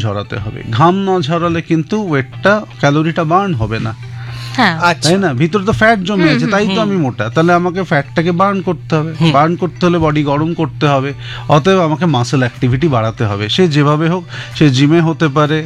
ঝরাতে হবে। ঘাম না ঝরালে কিন্তু ওয়েটটা, ক্যালোরিটা বার্ন হবে না, তাই না? ভিতরে তো ফ্যাট জমে আছে, তাই তো আমি মোটা। তাহলে আমাকে ফ্যাটটাকে বার্ন করতে হবে, বার্ন করতে হলে বডি গরম করতে হবে, অতএব আমাকে মাসেল অ্যাক্টিভিটি বাড়াতে হবে। সে যেভাবে হোক, সে জিমে হতে পারে,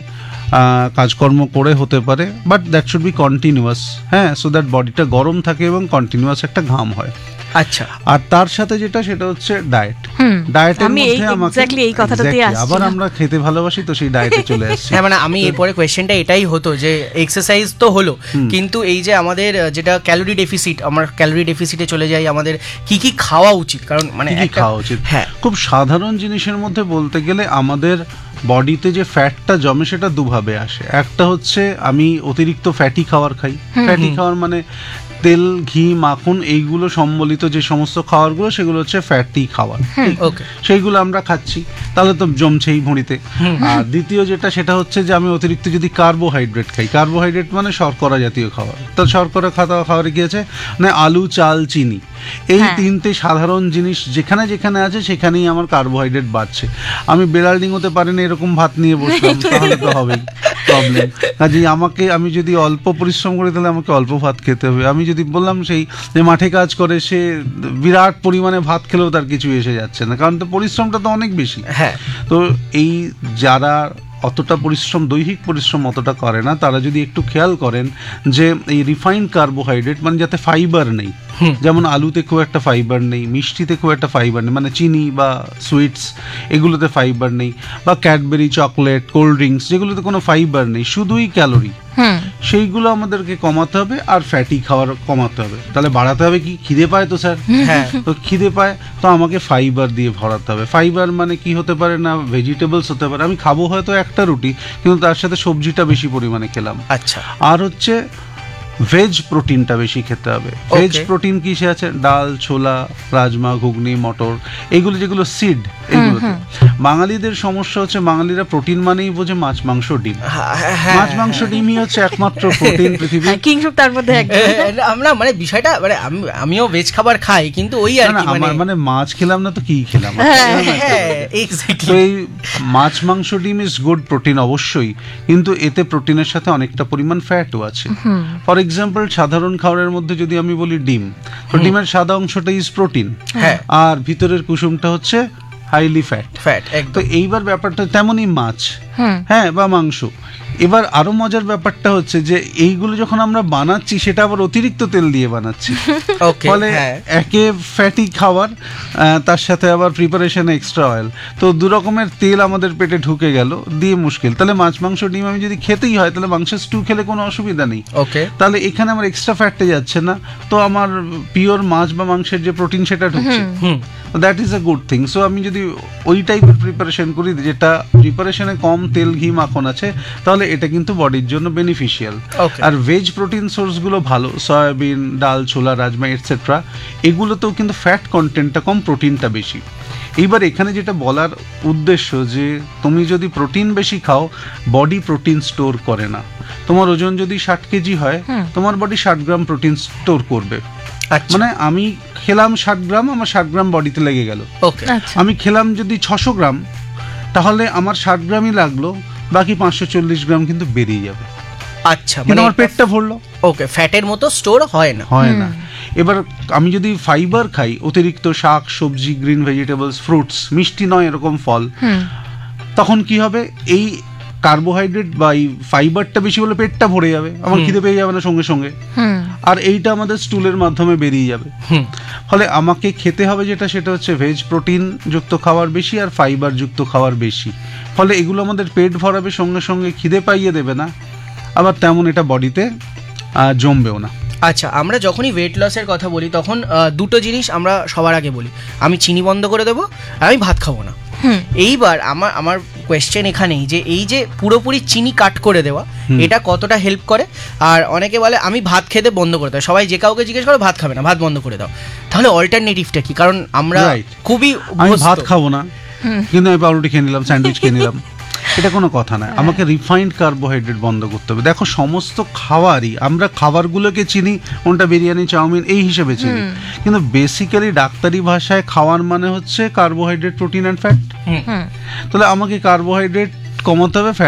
কাজকর্ম করে হতে পারে, but that should be continuous, হ্যাঁ, সো দ্যাট বডিটা গরম থাকে এবং কন্টিনিউয়াস একটা ঘাম হয়। আচ্ছা, আর তার সাথে যেটা, সেটা হচ্ছে ডায়েট। ডায়েটের মধ্যে আমাকে এই কথাটাতে আবার আমরা খেতে ভালোবাসি, তো সেই ডায়েটে চলে আসছি। হ্যাঁ, মানে আমি এরপরে কোয়েশ্চেনটা এটাই হতো যে এক্সারসাইজ তো হলো, কিন্তু এই যে আমাদের যেটা ক্যালোরি ডেফিসিট, আমরা ক্যালোরি ডেফিসিটে চলে যাই, আমাদের কি কি খাওয়া উচিত? কারণ মানে কি খাওয়া উচিত, হ্যাঁ, খুব সাধারণ জিনিসের মধ্যে বলতে গেলে আমাদের বডিতে যে ফ্যাটটা জমে সেটা দুভাবে আসে। একটা হচ্ছে আমি অতিরিক্ত ফ্যাটি খাবার খাই। ফ্যাটি খাবার মানে তেল, ঘি, মাখন এইগুলো সম্বলিত যে সমস্ত খাবারগুলো, সেগুলো হচ্ছে ফ্যাটি খাবার। সেইগুলো আমরা খাচ্ছি, তাহলে তো জমছেই ভুঁড়িতে। আর দ্বিতীয় যেটা, সেটা হচ্ছে যে আমি অতিরিক্ত যদি কার্বোহাইড্রেট খাই। কার্বোহাইড্রেট মানে শর্করা জাতীয় খাবার। তো শর্করা খাবারে কি আছে না, আলু, চাল, চিনি, এই তিনটে সাধারণ জিনিস যেখানে যেখানে আছে সেখানেই আমার কার্বোহাইড্রেট বাড়ছে। আমি বেড়াল ডিঙোতে পারি না এরকম ভাত নিয়ে বসলাম, তাহলে তো হবেই প্রবলেম। কাজেই আমি যদি অল্প পরিশ্রম করি, তাহলে আমাকে অল্প ভাত খেতে হবে। আমি যদি বললাম সেই যে মাঠে কাজ করে, সে বিরাট পরিমাণে ভাত খেলেও তার কিছু এসে যাচ্ছে না, কারণ তো পরিশ্রমটা তো অনেক বেশি। হ্যাঁ, তো এই যারা অতটা পরিশ্রম, দৈহিক পরিশ্রম অতটা করে না, তারা যদি একটু খেয়াল করেন যে এই রিফাইন্ড কার্বোহাইড্রেট, মানে যাতে ফাইবার নেই, যেমন আলুতে খুব একটা ফাইবার নেই, মিষ্টিতে খুব একটা ফাইবার নেই, মানে চিনি বা সুইটস এগুলোতে ফাইবার নেই, বা ক্যাডবেরি, চকলেট, কোল্ড ড্রিঙ্কস যেগুলোতে কোনো ফাইবার নেই, শুধুই ক্যালোরি, সেইগুলো আমাদেরকে কমাতে হবে। আর ফ্যাটি খাবার কমাতে হবে। তাহলে বাড়াতে হবে কি? খিদে পায় তো স্যার, হ্যাঁ, তো খিদে পায়, তো আমাকে ফাইবার দিয়ে ভরাতে হবে। ফাইবার মানে কি হতে পারে না, ভেজিটেবলস হতে পারে। আমি খাবো হয়তো একটা রুটি, কিন্তু তার সাথে সবজিটা বেশি পরিমাণে খেলাম। আচ্ছা, আর হচ্ছে ভেজ প্রোটিনটা বেশি খেতে হবে। ভেজ প্রোটিন কিসে আছে? ডাল, ছোলা, রাজমা, ঘুগনি, মটর, এগুলো যেগুলো সিড, এগুলোতে। বাঙালিদের সমস্যা হচ্ছে, বাঙালিরা প্রোটিন মানেই বোঝে মাছ, মাংস, ডিম। মাছ, মাংস, ডিমই হচ্ছে একমাত্র প্রোটিন পৃথিবীর। কিংসুক তার মধ্যে আমরা মানে বিষয়টা, মানে আমিও ভেজ খাবার খাই, কিন্তু ওই আর কি, মানে মাছ খেলাম না তো কি খেলাম? তো এই মাছ, মাংস, ডিম ইজ গুড প্রোটিন অবশ্যই, কিন্তু এতে প্রোটিনের সাথে অনেকটা পরিমাণ ফ্যাটও আছে। ফর এক্সাম্পল, সাধারণ খাবারের মধ্যে যদি আমি বলি ডিম, তো ডিমের সাদা অংশটা ইজ প্রোটিন, আর ভিতরের কুসুমটা হচ্ছে হাইলি ফ্যাট। তো এইবার ব্যাপারটা তেমনই মাছ, হ্যাঁ, বা মাংস। এবার আরো মজার ব্যাপারটা হচ্ছে যে এইগুলো যখন আমরা বানাচ্ছি, সেটা আবার অতিরিক্ত তেল দিয়ে বানাচ্ছি, ফলে একে ফ্যাটি খাবার, তার সাথে আবার প্রিপারেশনে এক্সট্রা অয়েল, তো দু রকমের তেল আমাদের পেটে ঢুকে গেল, দিয়ে মুশকিল। তাহলে মাছ, মাংস, ডিম আমি যদি খেতেই হয়, তাহলে মাংসের স্টু খেলে কোনো অসুবিধা নেই। তাহলে এখানে আমার এক্সট্রা ফ্যাটে যাচ্ছে না, তো আমার পিওর মাছ বা মাংসের যে প্রোটিন সেটা ঢুকছে। That is a good thing. So আমি যদি ওই টাইপের প্রিপারেশন করি, যেটা প্রিপারেশনে কম তেল, ঘি, মাখন আছে, তাহলে এটা কিন্তু বডির জন্য বেনিফিশিয়াল। আর ভেজ প্রোটিন সোর্সগুলো ভালো, সয়াবিন, ডাল, ছোলা, রাজমা এটসেট্রা, এগুলোতেও কিন্তু ফ্যাট কন্টেন্টটা কম, প্রোটিনটা বেশি। এইবার এখানে যেটা বলার উদ্দেশ্য, যে তুমি যদি প্রোটিন বেশি খাও, বডি প্রোটিন স্টোর করে না। তোমার ওজন যদি 60 কেজি হয়, তোমার বডি 60 গ্রাম প্রোটিন স্টোর করবে। মানে আমি খেলাম 60 গ্রাম, আমার 60 গ্রাম বডিতে লেগে গেল। আমি খেলাম যদি 600 গ্রাম, তাহলে আমার 60 গ্রামই লাগলো, বাকি 540 গ্রাম কিন্তু বেরিয়ে যাবে। আচ্ছা, মানে আমার পেটটা ভরলো। ওকে, ফ্যাটের মতো স্টোর হয় না। এবার আমি যদি ফাইবার খাই, অতিরিক্ত শাক, সবজি, গ্রিন ভেজিটেবলস, ফ্রুটস, মিষ্টি নয় এরকম ফল, তখন কি হবে? এই কার্বোহাইড্রেট বা এই ফাইবারটা বেশি হলে পেটটা ভরে যাবে, আমার খিদে পেয়ে যাবে না সঙ্গে সঙ্গে, আর এইটা আমাদের স্টুলের মাধ্যমে বেরিয়ে যাবে। ফলে আমাকে খেতে হবে যেটা, সেটা হচ্ছে ভেজ প্রোটিন যুক্ত খাবার বেশি আর ফাইবার যুক্ত খাবার বেশি। ফলে এগুলো আমাদের পেট ভরাবে, সঙ্গে সঙ্গে খিদে পাইয়ে দেবে না, আবার তেমন এটা বডিতে জমবেও না। আচ্ছা, আমরা যখনই ওয়েট লসের কথা বলি, তখন দুটো জিনিস আমরা সবার আগে বলি, আমি চিনি বন্ধ করে দেবো, আর আমি ভাত খাবো না। এইবার আমার কোয়েশ্চেন এখানেই, যে এই যে পুরোপুরি চিনি কাট করে দেওয়া, এটা কতটা হেল্প করে? আর অনেকে বলে আমি ভাত খেতে বন্ধ করে দাও, সবাই যে কাউকে জিজ্ঞেস করে ভাত খাবে না, ভাত বন্ধ করে দাও, তাহলে অল্টারনেটিভটা কি? কারণ আমরা খুবই, আমি ভাত খাবো না, কিন্তু আমি পাউরুটি খেয়ে নিলাম, স্যান্ডউইচ খেয়ে নিলাম, এটা কোনো কথা নয়। আমাকে রিফাইন্ড কার্বোহাইড্রেট বন্ধ করতে হবে। দেখো, সমস্ত খাবারই আমরা খাবারগুলোকে চিনি, কোনটা বিরিয়ানি, চাউমিন এই হিসেবে চিনি, কিন্তু বেসিক্যালি ডাক্তারি ভাষায় খাওয়ার মানে হচ্ছে কার্বোহাইড্রেট, প্রোটিন অ্যান্ড ফ্যাট। তাহলে আমাকে কার্বোহাইড্রেট কমাতে হবে,